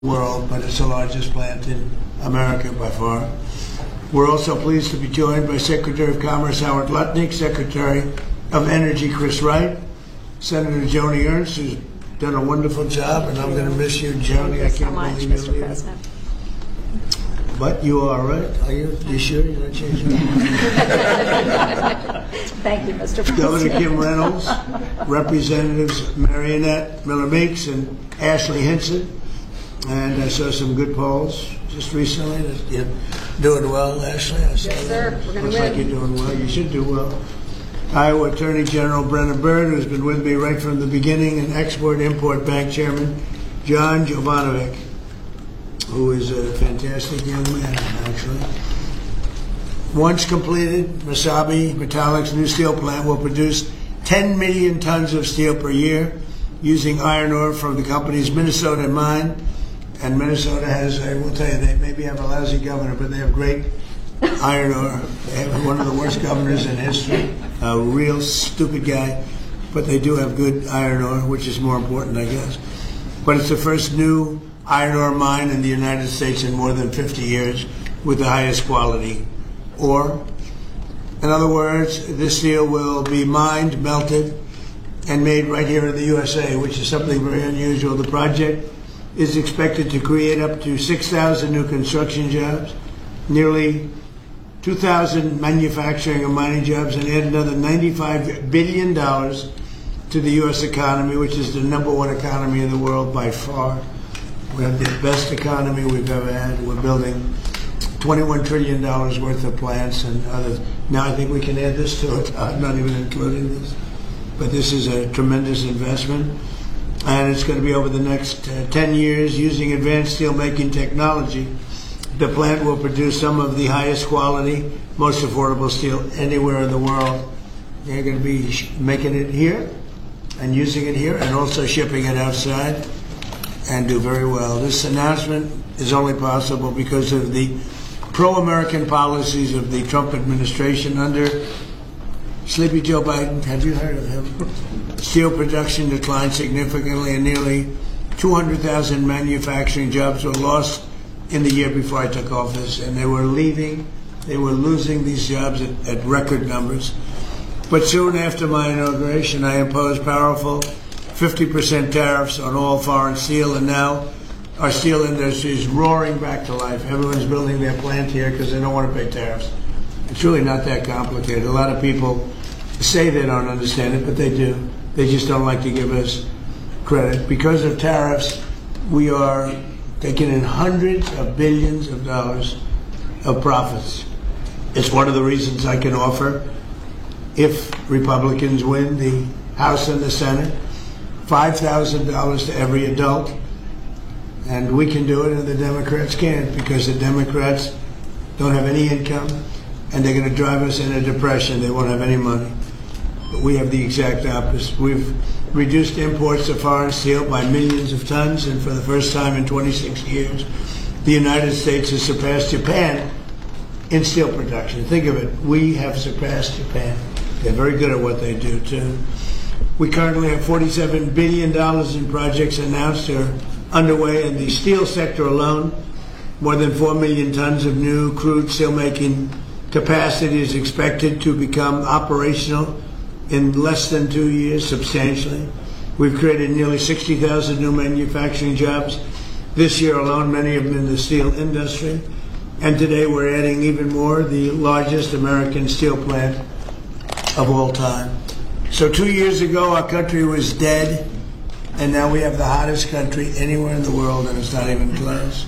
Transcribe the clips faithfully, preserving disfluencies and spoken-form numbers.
world, but it's the largest plant in America by far. We're also pleased to be joined by Secretary of Commerce Howard Lutnick, Secretary of Energy Chris Wright, Senator Joni Ernst, who's done a wonderful job, and I'm going to miss you, Joni. I can't believe you, Mister President. But you are right. Are you? You sure you're not changing? Thank you, Mister President. Governor Kim Reynolds, Representatives Marionette Miller Meeks and Ashley Hinson. And I saw some good polls just recently. You're doing well, Ashley. I saw Yes, sir. We're going to Looks win. like you're doing well. You should do well. Iowa Attorney General Brenna Bird, who's been with me right from the beginning, and Export-Import Bank Chairman John Jovanovic, who is a fantastic young man, actually. Once completed, Mesabi Metallic's new steel plant will produce ten million tons of steel per year using iron ore from the company's Minnesota mine. And Minnesota has, I will tell you, they maybe have a lousy governor, but they have great iron ore. They have one of the worst governors in history, a real stupid guy, but they do have good iron ore, which is more important, I guess. But it's the first new iron ore mine in the United States in more than fifty years with the highest quality ore. In other words, this steel will be mined, melted, and made right here in the U S A, which is something very unusual. The project is expected to create up to six thousand new construction jobs, nearly two thousand manufacturing and mining jobs, and add another ninety-five billion dollars to the U S economy, which is the number one economy in the world by far. We have the best economy we've ever had. We're building twenty-one trillion dollars worth of plants and others. Now I think we can add this to it. I'm not even including this. But this is a tremendous investment. And it's going to be over the next uh, ten years using advanced steelmaking technology. The plant will produce some of the highest quality, most affordable steel anywhere in the world. They're going to be sh- making it here and using it here and also shipping it outside and do very well. This announcement is only possible because of the pro-American policies of the Trump administration under Sleepy Joe Biden. Have you heard of him? Steel production declined significantly, and nearly two hundred thousand manufacturing jobs were lost in the year before I took office, and they were leaving, they were losing these jobs at, at record numbers. But soon after my inauguration, I imposed powerful fifty percent tariffs on all foreign steel, and now our steel industry is roaring back to life. Everyone's building their plant here because they don't want to pay tariffs. It's really not that complicated. A lot of people say they don't understand it, but they do. They just don't like to give us credit. Because of tariffs, we are taking in hundreds of billions of dollars of profits. It's one of the reasons I can offer, if Republicans win the House and the Senate, five thousand dollars to every adult. And we can do it, and the Democrats can't, because the Democrats don't have any income, and they're going to drive us in a depression. They won't have any money. But we have the exact opposite. We've reduced imports of foreign steel by millions of tons, and for the first time in twenty-six years, the United States has surpassed Japan in steel production. Think of it. We have surpassed Japan. They're very good at what they do, too. We currently have forty-seven billion dollars in projects announced or underway in the steel sector alone. More than four million tons of new crude steelmaking capacity is expected to become operational in less than two years, substantially. We've created nearly sixty thousand new manufacturing jobs this year alone, many of them in the steel industry. And today we're adding even more, the largest American steel plant of all time. So two years ago, our country was dead, and now we have the hottest country anywhere in the world, and it's not even close.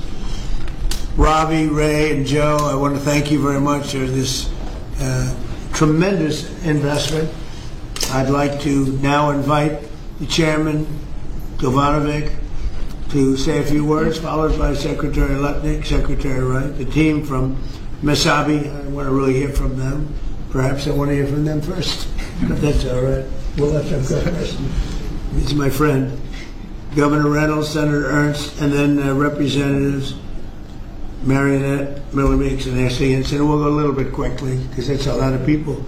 Ravi, Ray, and Joe, I want to thank you very much for this uh, tremendous investment. I'd like to now invite the Chairman, Jovanovic, to say a few words, followed by Secretary Lutnick, Secretary Wright, the team from Mesabi. I want to really hear from them. Perhaps I want to hear from them first, but that's all right. We'll let them go first. He's my friend. Governor Reynolds, Senator Ernst, and then uh, Representatives Marionette Miller Meeks and Ashley Hinson. We'll go a little bit quickly because that's a lot of people.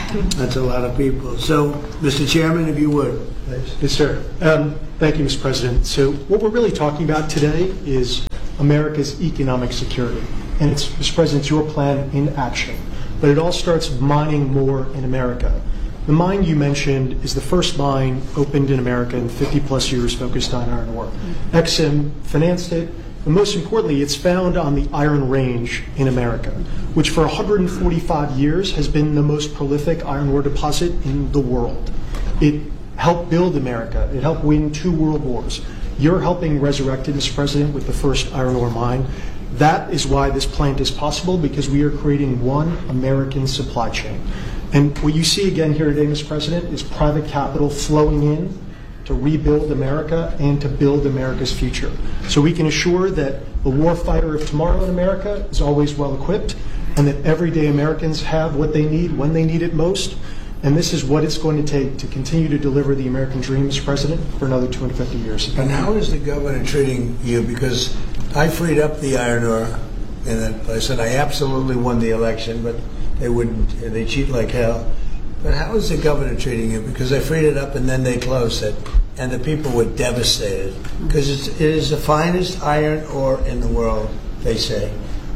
That's a lot of people. So, Mister Chairman, if you would, please. Yes, sir. Um, thank you, Mister President. So what we're really talking about today is America's economic security. And it's, Mister President, it's your plan in action. But it all starts with mining more in America. The mine you mentioned is the first mine opened in America in fifty plus years focused on iron ore. Exim financed it, and most importantly, it's found on the Iron Range in America, which for one hundred forty-five years has been the most prolific iron ore deposit in the world. It helped build America. It helped win two world wars. You're helping resurrect it, Mister President, with the first iron ore mine. That is why this plant is possible, because we are creating one American supply chain. And what you see again here today, Mister President, is private capital flowing in to rebuild America and to build America's future. So we can assure that the warfighter of tomorrow in America is always well equipped, and that everyday Americans have what they need when they need it most. And this is what it's going to take to continue to deliver the American dream, Mister President, for another two hundred fifty years. And how is the governor treating you? Because I freed up the iron ore in that place, and I absolutely won the election, but they wouldn't, they cheat like hell. But how is the governor treating you? Because I freed it up and then they closed it, and the people were devastated. Because it's, it is the finest iron ore in the world, they say.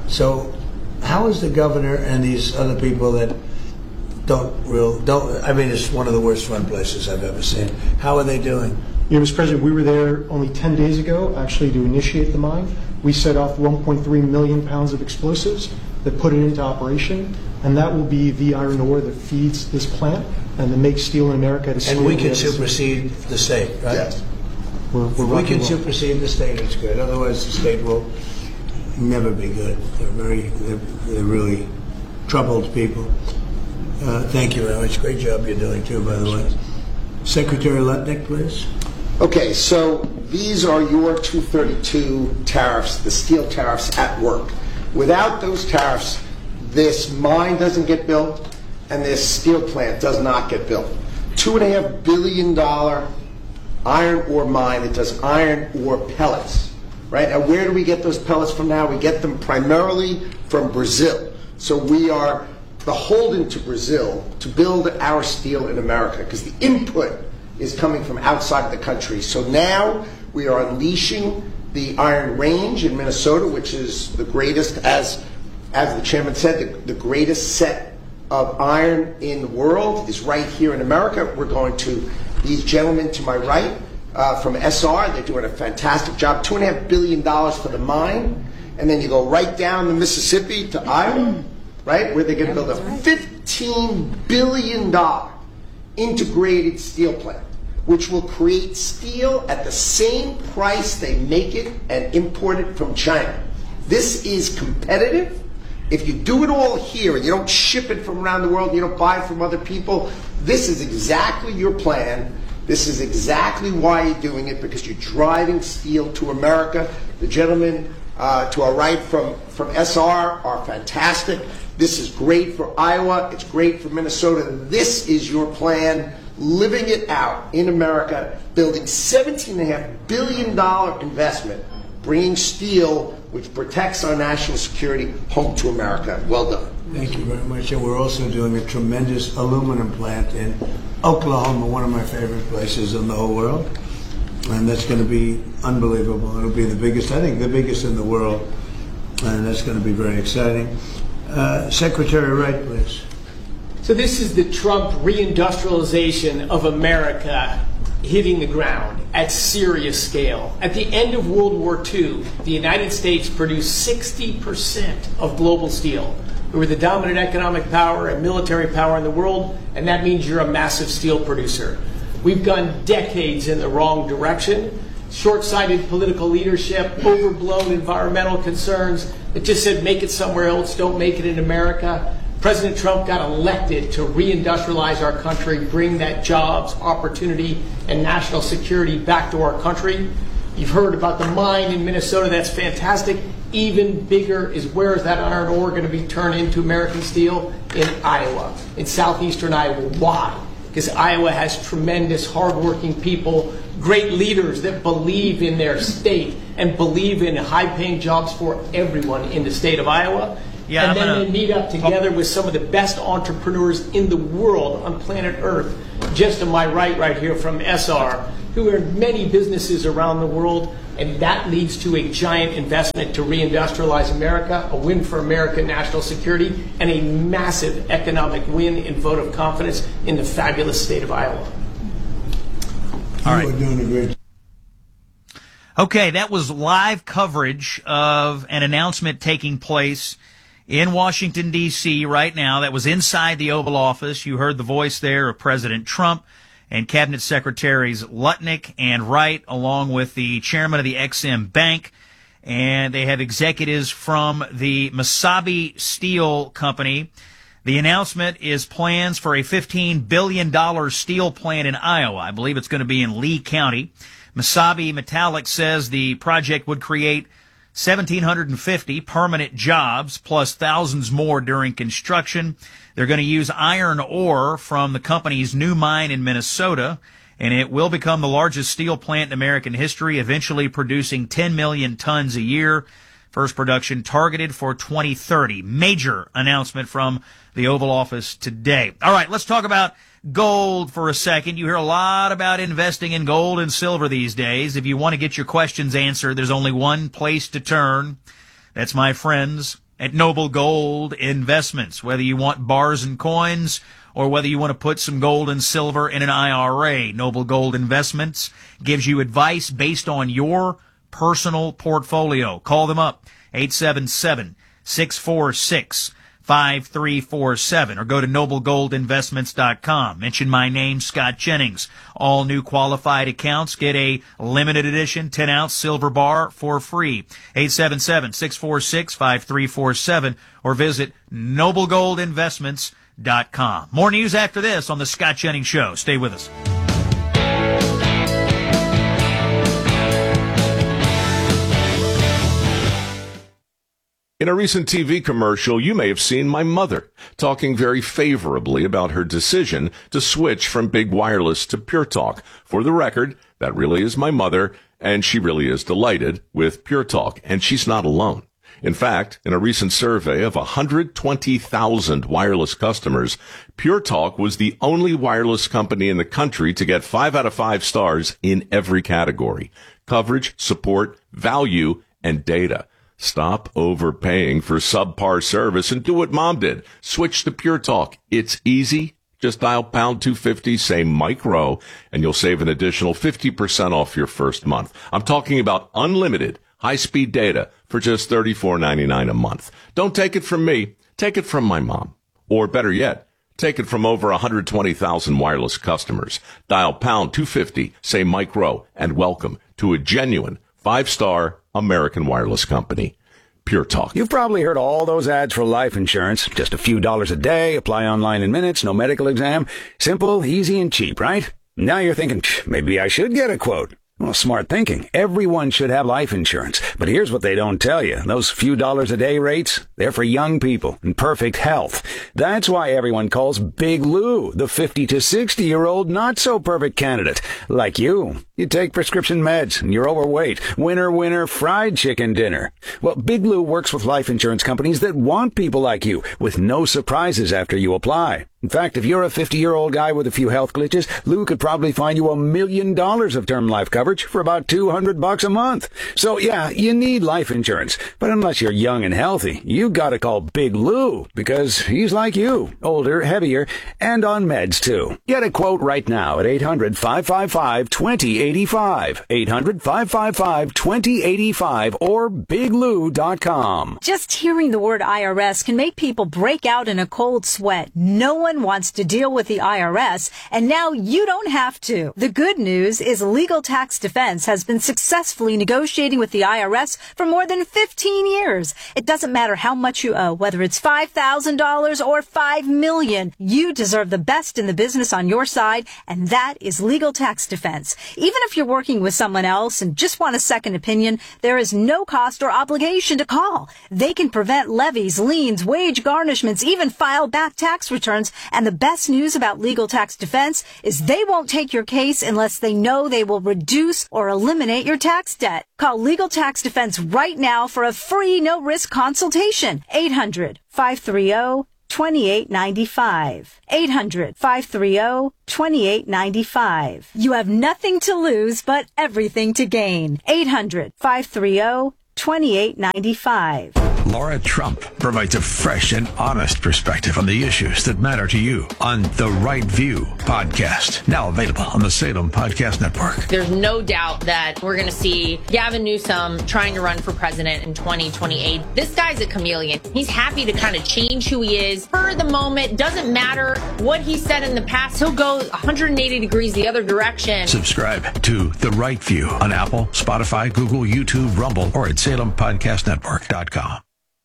So how is the governor and these other people that don't real, don't, I mean, it's one of the worst run places I've ever seen. How are they doing? You know, Mister President, we were there only ten days ago, actually, to initiate the mine. We set off one point three million pounds of explosives that put it into operation, and that will be the iron ore that feeds this plant and that makes steel in America. At a and we can supersede the state, right? Yes. We're, we're we can well. supersede the state, it's good. Otherwise, the state will never be good. They're very, they're, they're really troubled people. Uh, thank you very much. Great job you're doing, too, by the way. Secretary Lutnick, please. Okay, so these are your two thirty-two tariffs, the steel tariffs at work. Without those tariffs, this mine doesn't get built and this steel plant does not get built. Two and a half billion dollar iron ore mine that does iron ore pellets, right? And where do we get those pellets from now? We get them primarily from Brazil. So we are beholden to Brazil to build our steel in America because the input is coming from outside of the country. So now we are unleashing the Iron Range in Minnesota, which is the greatest, as as the chairman said, the, the greatest set of iron in the world is right here in America. We're going to, these gentlemen to my right uh, from S R, they're doing a fantastic job. Two and a half billion dollars for the mine, and then you go right down the Mississippi to Iowa, right, where they're going to build a fifteen billion dollar integrated steel plant, which will create steel at the same price they make it and import it from China. This is competitive. If you do it all here and you don't ship it from around the world, you don't buy it from other people, this is exactly your plan. This is exactly why you're doing it, because you're driving steel to America. The gentlemen uh, to our right from, from S R are fantastic. This is great for Iowa. It's great for Minnesota. This is your plan, living it out in America, building seventeen point five billion dollars investment, bringing steel, which protects our national security, home to America. Well done. Thank you very much. And we're also doing a tremendous aluminum plant in Oklahoma, one of my favorite places in the whole world. And that's going to be unbelievable. It'll be the biggest, I think, the biggest in the world. And that's going to be very exciting. Uh, Secretary Wright, please. So this is the Trump reindustrialization of America hitting the ground at serious scale. At the end of World War Two, the United States produced sixty percent of global steel. We were the dominant economic power and military power in the world, and that means you're a massive steel producer. We've gone decades in the wrong direction. Short-sighted political leadership, overblown environmental concerns that just said make it somewhere else, don't make it in America. President Trump got elected to reindustrialize our country, bring that jobs, opportunity, and national security back to our country. You've heard about the mine in Minnesota. That's fantastic. Even bigger is where is that iron ore going to be turned into American steel? In Iowa, in southeastern Iowa. Why? Because Iowa has tremendous, hardworking people, great leaders that believe in their state and believe in high-paying jobs for everyone in the state of Iowa. Yeah, and I'm then gonna they meet up together with some of the best entrepreneurs in the world on planet Earth. Just to my right, right here from S R, who are in many businesses around the world, and that leads to a giant investment to reindustrialize America, a win for American national security, and a massive economic win and vote of confidence in the fabulous state of Iowa. All right. You are doing a great job. Okay, that was live coverage of an announcement taking place in Washington, D C right now. That was inside the Oval Office. You heard the voice there of President Trump and Cabinet Secretaries Lutnick and Wright, along with the chairman of the Ex-Im Bank. And they have executives from the Mesabi Steel Company. The announcement is plans for a fifteen billion dollars steel plant in Iowa. I believe it's going to be in Lee County. Mesabi Metallic says the project would create one thousand seven hundred fifty permanent jobs, plus thousands more during construction. They're going to use iron ore from the company's new mine in Minnesota, and it will become the largest steel plant in American history, eventually producing ten million tons a year. First production targeted for twenty thirty. Major announcement from the Oval Office today. All right, let's talk about gold for a second. You hear a lot about investing in gold and silver these days. If you want to get your questions answered, there's only one place to turn. That's my friends at Noble Gold Investments. Whether you want bars and coins or whether you want to put some gold and silver in an I R A, Noble Gold Investments gives you advice based on your personal portfolio. Call them up, eight seven seven, six four six, five three four seven, or go to noble gold investments dot com. Mention my name, Scott Jennings. All new qualified accounts get a limited edition ten ounce silver bar for free. eight seven seven, six four six, five three four seven, or visit noble gold investments dot com. More news after this on the Scott Jennings Show. Stay with us. In a recent T V commercial, you may have seen my mother talking very favorably about her decision to switch from big wireless to Pure Talk. For the record, that really is my mother, and she really is delighted with Pure Talk, and she's not alone. In fact, in a recent survey of one hundred twenty thousand wireless customers, Pure Talk was the only wireless company in the country to get five out of five stars in every category: coverage, support, value, and data. Stop overpaying for subpar service and do what Mom did. Switch to Pure Talk. It's easy. Just dial pound two fifty, say micro, and you'll save an additional fifty percent off your first month. I'm talking about unlimited high-speed data for just thirty-four ninety-nine a month. Don't take it from me. Take it from my mom. Or better yet, take it from over one hundred twenty thousand wireless customers. Dial pound two fifty, say micro, and welcome to a genuine five-star American wireless company. Pure Talk. You've probably heard all those ads for life insurance. Just a few dollars a day, apply online in minutes, no medical exam. Simple, easy, and cheap, right? Now you're thinking, maybe I should get a quote. Well, smart thinking. Everyone should have life insurance. But here's what they don't tell you. Those few dollars a day rates, they're for young people in perfect health. That's why everyone calls Big Lou the fifty to sixty-year-old not-so-perfect candidate. Like you. You take prescription meds and you're overweight. Winner, winner, fried chicken dinner. Well, Big Lou works with life insurance companies that want people like you with no surprises after you apply. In fact, if you're a fifty-year-old guy with a few health glitches, Lou could probably find you a million dollars of term life coverage for about two hundred bucks a month. So yeah, you need life insurance. But unless you're young and healthy, you gotta call Big Lou because he's like you, older, heavier, and on meds too. Get a quote right now at eight hundred, five five five, two zero eight five, eight hundred, five five five, two zero eight five, or big lou dot com. Just hearing the word I R S can make people break out in a cold sweat. No one wants to deal with the I R S, and now you don't have to. The good news is Legal Tax Defense has been successfully negotiating with the I R S for more than fifteen years. It doesn't matter how much you owe, whether it's five thousand dollars or five million dollars. You deserve the best in the business on your side, and that is Legal Tax Defense. Even if you're working with someone else and just want a second opinion, there is no cost or obligation to call. They can prevent levies, liens, wage garnishments, even file back tax returns And the best news about Legal Tax Defense is they won't take your case unless they know they will reduce or eliminate your tax debt. Call Legal Tax Defense right now for a free no-risk consultation. eight hundred, five three zero, two eight nine five. eight hundred, five three zero, two eight nine five. You have nothing to lose but everything to gain. eight hundred, five three zero, two eight nine five. Laura Trump provides a fresh and honest perspective on the issues that matter to you on The Right View podcast, now available on the Salem Podcast Network. There's no doubt that we're going to see Gavin Newsom trying to run for president in twenty twenty-eight. This guy's a chameleon. He's happy to kind of change who he is for the moment. Doesn't matter what he said in the past. He'll go one hundred eighty degrees the other direction. Subscribe to The Right View on Apple, Spotify, Google, YouTube, Rumble, or at salem podcast network dot com.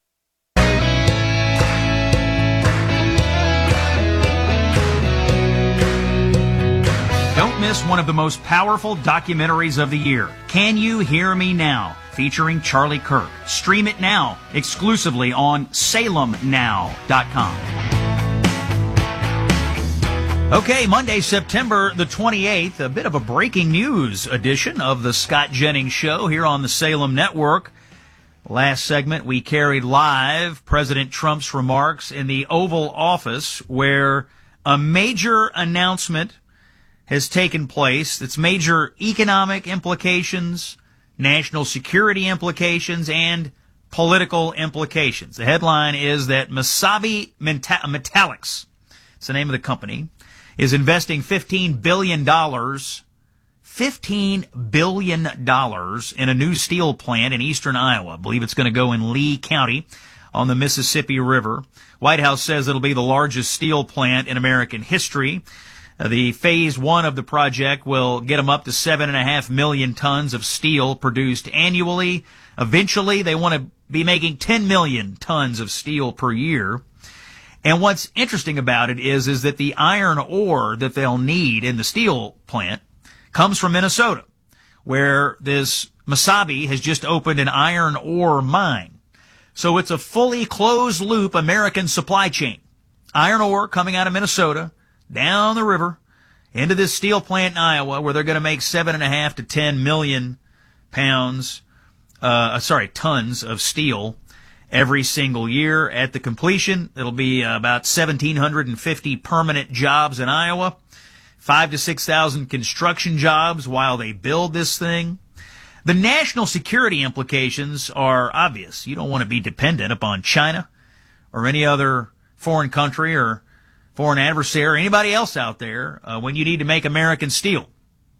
Don't miss one of the most powerful documentaries of the year, Can You Hear Me Now? Featuring Charlie Kirk. Stream it now, exclusively on salem now dot com. Okay, Monday, September the twenty-eighth, a bit of a breaking news edition of the Scott Jennings Show here on the Salem Network. Last segment, we carried live President Trump's remarks in the Oval Office, where a major announcement has taken place. It's major economic implications, national security implications, and political implications. The headline is that Mesabi Metallics, it's the name of the company, is investing fifteen billion dollars, fifteen billion dollars in a new steel plant in eastern Iowa. I believe it's going to go in Lee County on the Mississippi River. White House says it'll be the largest steel plant in American history. Uh, the phase one of the project will get them up to seven and a half million tons of steel produced annually. Eventually, they want to be making ten million tons of steel per year. And what's interesting about it is, is that the iron ore that they'll need in the steel plant comes from Minnesota, where this Mesabi has just opened an iron ore mine. So it's a fully closed loop American supply chain. Iron ore coming out of Minnesota, down the river, into this steel plant in Iowa, where they're going to make seven and a half to ten million pounds, uh, sorry, tons of steel every single year. At the completion, it'll be about one thousand seven hundred fifty permanent jobs in Iowa, five to six thousand construction jobs while they build this thing. The national security implications are obvious. You don't want to be dependent upon China or any other foreign country or foreign adversary or anybody else out there uh, when you need to make American steel.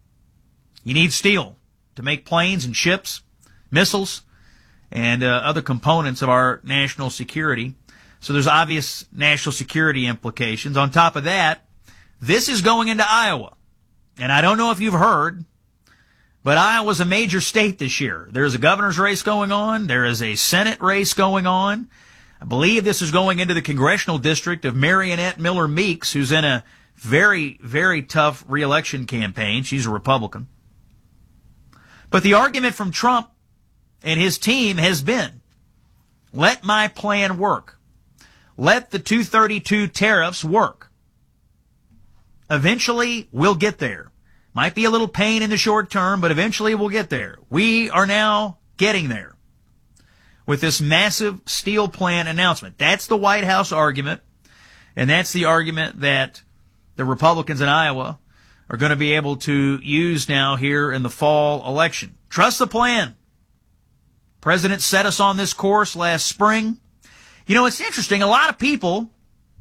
You need steel to make planes and ships, missiles, and uh, other components of our national security. So there's obvious national security implications. On top of that, this is going into Iowa. And I don't know if you've heard, but Iowa's a major state this year. There's a governor's race going on. There is a Senate race going on. I believe this is going into the congressional district of Marionette Miller Meeks, who's in a very, very tough reelection campaign. She's a Republican. But the argument from Trump and his team has been, let my plan work. Let the two thirty-two tariffs work. Eventually, we'll get there. Might be a little pain in the short term, but eventually we'll get there. We are now getting there with this massive steel plant announcement. That's the White House argument, and that's the argument that the Republicans in Iowa are going to be able to use now here in the fall election. Trust the plan. President set us on this course last spring. You know, it's interesting. A lot of people,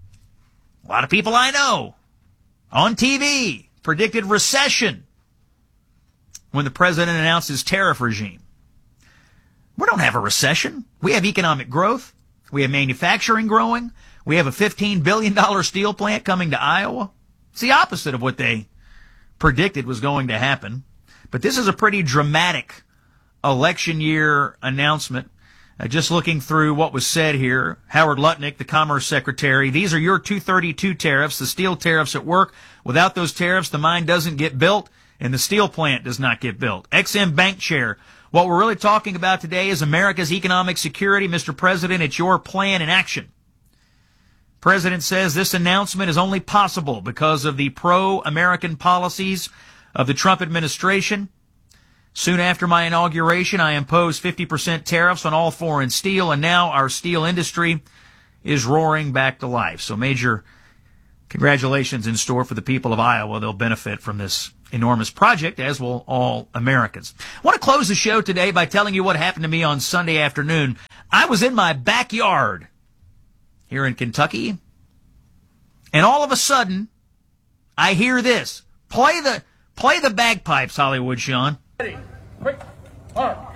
a lot of people I know on T V predicted recession when the president announced his tariff regime. We don't have a recession. We have economic growth. We have manufacturing growing. We have a fifteen billion dollars steel plant coming to Iowa. It's the opposite of what they predicted was going to happen. But this is a pretty dramatic election year announcement. Uh, just looking through what was said here, Howard Lutnick, the Commerce Secretary, these are your two thirty-two tariffs, the steel tariffs at work. Without those tariffs, the mine doesn't get built and the steel plant does not get built. Ex-Im Bank Chair, what we're really talking about today is America's economic security. Mister President, it's your plan in action. President says this announcement is only possible because of the pro-American policies of the Trump administration. Soon after my inauguration, I imposed fifty percent tariffs on all foreign steel, and now our steel industry is roaring back to life. So major congratulations in store for the people of Iowa. They'll benefit from this enormous project, as will all Americans. I want to close the show today by telling you what happened to me on Sunday afternoon. I was in my backyard here in Kentucky, and all of a sudden, I hear this. Play the play the bagpipes, Hollywood Sean. Ready, quick, mark.